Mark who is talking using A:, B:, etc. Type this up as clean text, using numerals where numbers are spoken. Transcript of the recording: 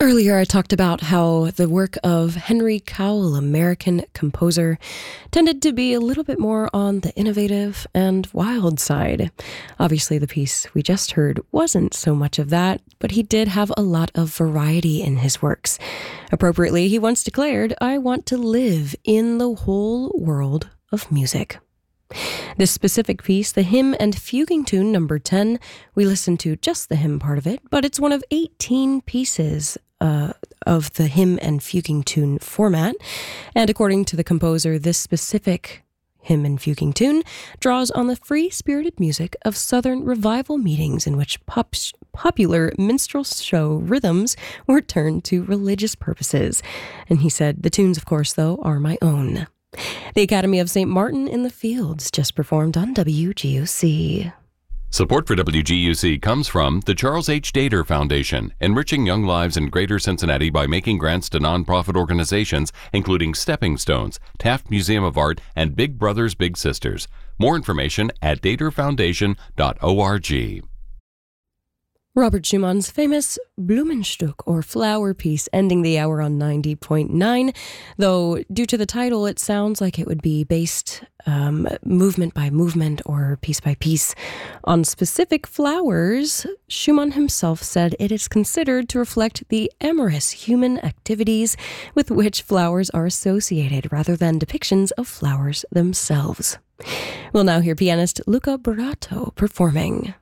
A: Earlier, I talked about how the work of Henry Cowell, American composer, tended to be a little bit more on the innovative and wild side. Obviously, the piece we just heard wasn't so much of that, but he did have a lot of variety in his works. Appropriately, he once declared, "I want to live in the whole world of music." This specific piece, the Hymn and Fuguing Tune number 10, we listened to just the hymn part of it, but it's one of 18 pieces of the Hymn and Fuguing Tune format. And according to the composer, this specific Hymn and Fuguing Tune draws on the free-spirited music of Southern revival meetings in which popular minstrel show rhythms were turned to religious purposes. And he said, "The tunes, of course, though, are my own." The Academy of St. Martin in the Fields just performed on WGUC.
B: Support for WGUC comes from the Charles H. Dater Foundation, enriching young lives in Greater Cincinnati by making grants to nonprofit organizations, including Stepping Stones, Taft Museum of Art, and Big Brothers Big Sisters. More information at daterfoundation.org.
A: Robert Schumann's famous Blumenstück, or flower piece, ending the hour on 90.9, though due to the title it sounds like it would be based movement by movement or piece by piece on specific flowers. Schumann himself said it is considered to reflect the amorous human activities with which flowers are associated rather than depictions of flowers themselves. We'll now hear pianist Luca Burato performing.